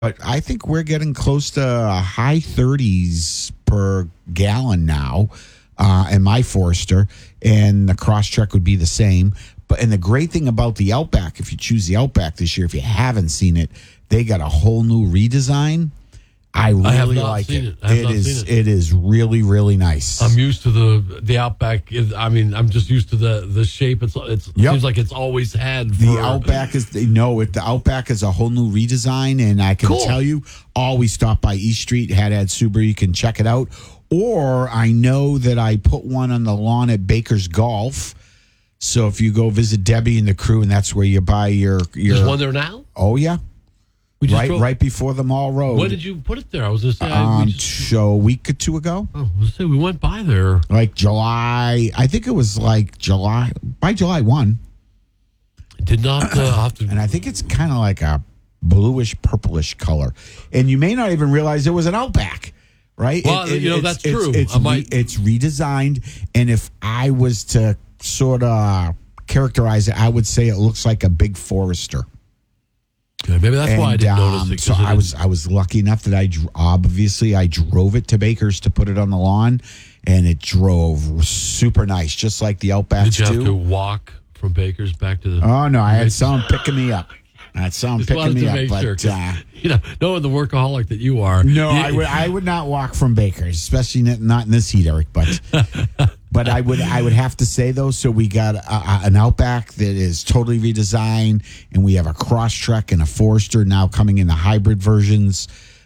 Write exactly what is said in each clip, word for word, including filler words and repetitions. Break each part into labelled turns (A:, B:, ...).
A: But I think we're getting close to high thirties per gallon now uh, in my Forester, and the Crosstrek would be the same. But and the great thing about the Outback, if you choose the Outback this year, if you haven't seen it, they got a whole new redesign. I really
B: I have not
A: like
B: seen
A: it.
B: it. I have
A: It
B: not
A: is
B: seen it.
A: it is really really nice.
B: I'm used to the the Outback. I mean, I'm just used to the the shape. It's it's
A: Yep.
B: seems like it's always had. For,
A: The Outback is no, it the Outback is a whole new redesign, and I can
B: Cool.
A: tell you, always stop by East Street, Haddad Subaru. You can check it out. Or I know that I put one on the lawn at Baker's Golf. So if you go visit Debbie and the crew, and that's where you buy your your.
B: There's one there now.
A: Oh yeah,
B: We just
A: right
B: drove-
A: right before the Mall Road.
B: When did you put it there? I was going to say. I-
A: Um,
B: we just,
A: so a week or two ago,
B: oh, I was gonna say we went by there.
A: like July. I think it was like July by July one.
B: Did not uh, have to.
A: And I think it's kind of like a bluish purplish color, and you may not even realize it was an Outback, right?
B: Well, you know,
A: it's-
B: that's
A: it's,
B: true.
A: It's
B: I
A: re-
B: might-
A: it's redesigned, and if I was to sort of characterize it, I would say it looks like a big Forester.
B: Okay, maybe that's why I
A: And,
B: didn't
A: um,
B: notice it. 'cause
A: So
B: it
A: I
B: is-
A: was I was lucky enough that I dr- obviously I drove it to Baker's to put it on the lawn, and it drove super nice, just like the Outbacks
B: Did you have
A: do.
B: to walk from Baker's back to the?
A: Oh no, I had someone picking me up. I had someone
B: Just
A: picking
B: wanted
A: me
B: to
A: up,
B: make
A: but
B: sure, 'cause,
A: uh,
B: you know, knowing the workaholic that you are.
A: no,
B: you-
A: I would I would not walk from Baker's, especially not not in this heat, Eric. But but I would I would have to say though. So we got a, a, an Outback that is totally redesigned, and we have a Crosstrek and a Forester now coming in the hybrid versions.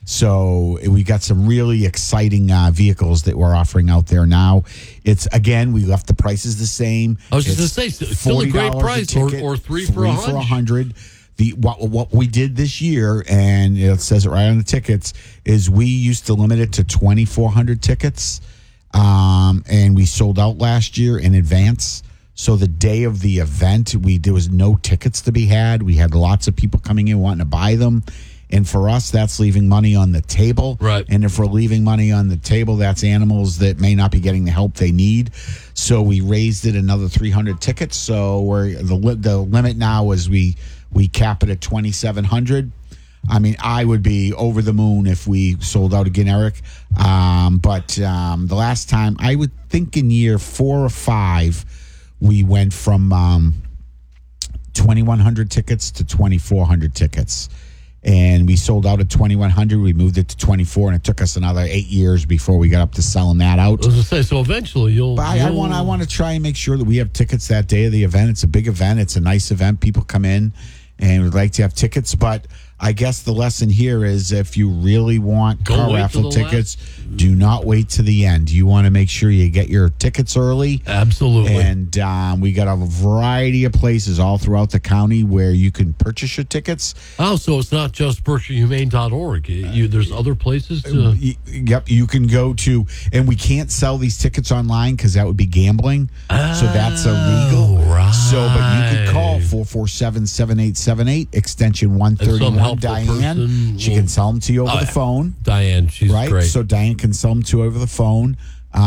A: So we got some really exciting uh, vehicles that we're offering out there now. It's again, we left the prices the same.
B: I was just
A: It's
B: gonna say, still a great
A: $40
B: price, or-
A: ticket,
B: or three for a
A: three for a
B: hunch.
A: hundred. The what what we did this year, and it says it right on the tickets, is we used to limit it to twenty four hundred tickets, um, and we sold out last year in advance. So the day of the event, we there was no tickets to be had. We had lots of people coming in wanting to buy them. And for us, that's leaving money on the table.
B: Right.
A: And if we're leaving money on the table, that's animals that may not be getting the help they need. So we raised it another three hundred tickets. So we're the li- the limit now is we we cap it at twenty-seven hundred. I mean, I would be over the moon if we sold out again, Eric. Um, but um, the last time, I would think in year four or five, we went from um, twenty-one hundred tickets to twenty-four hundred tickets. And we sold out at twenty-one hundred. We moved it to twenty-four, and it took us another eight years before we got up to selling that out.
B: I was gonna say, so eventually you'll.
A: But I, I
B: you'll-
A: want I want to try and make sure that we have tickets that day of the event. It's a big event. It's a nice event. People come in and would like to have tickets. But I guess the lesson here is if you really want
B: Don't
A: car
B: wait
A: raffle
B: till the
A: tickets, do not wait to the end. You want to make sure you get your tickets early.
B: Absolutely.
A: And um, we got a variety of places all throughout the county where you can purchase your tickets.
B: Oh, so it's not just Berkshire Humane dot org. You, there's other places to.
A: Y- Yep, you can go to, and we can't sell these tickets online because that would be gambling. so that's illegal.
B: right.
A: So, but you can call four four seven, seven eight seven eight, extension one
B: some
A: thirty-one.
B: helpful
A: Diane,
B: person
A: she
B: will-
A: can sell them to you over
B: Oh,
A: the
B: yeah.
A: phone.
B: Diane, she's
A: Right,
B: great.
A: so Diane can sell them to you over the phone.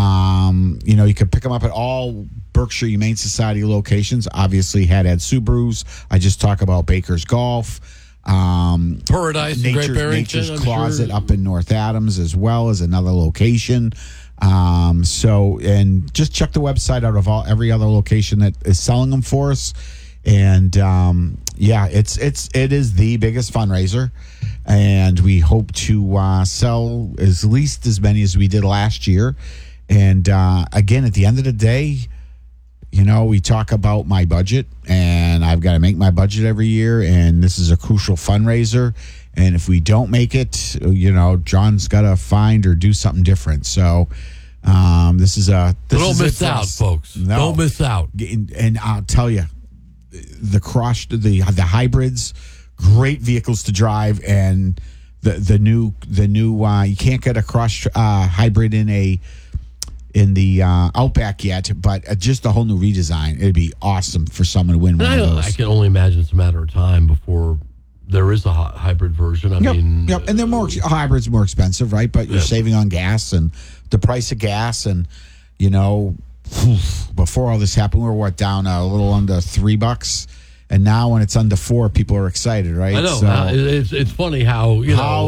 A: Um, you know, you can pick them up at all Berkshire Humane Society locations. Obviously, Haddad Subarus. I just talk about Baker's Golf. Um,
B: Paradise in Great
A: Nature's,
B: Barrington.
A: Nature's
B: I'm
A: Closet
B: sure.
A: up in North Adams as well as another location. Um, so, and just check the website out of all every other location that is selling them for us. And um, yeah, it's it's it is the biggest fundraiser, and we hope to uh, sell at least as many as we did last year. And uh, again, at the end of the day, you know, we talk about my budget, and I've got to make my budget every year, and this is a crucial fundraiser. And if we don't make it, you know, John's got to find or do something different. So um, this is a this
B: Don't
A: is it
B: miss
A: for
B: out,
A: us.
B: folks.
A: No.
B: Don't miss out.
A: And, and I'll tell you, the cross, the the hybrids, great vehicles to drive, and the the new the new uh, you can't get a cross uh, hybrid in a in the uh, Outback yet, but uh, just a whole new redesign. It'd be awesome for someone to win one
B: I,
A: of those.
B: I can only imagine it's a matter of time before there is a hy- hybrid version. I
A: Yep,
B: mean,
A: yep, and they're more hybrids more expensive, right? But you're
B: Yeah.
A: saving on gas and the price of gas, and you know, before all this happened, we were what down a little under three bucks, and now when it's under four, people are excited, right?
B: I know.
A: So,
B: uh, it's it's funny how you
A: How
B: know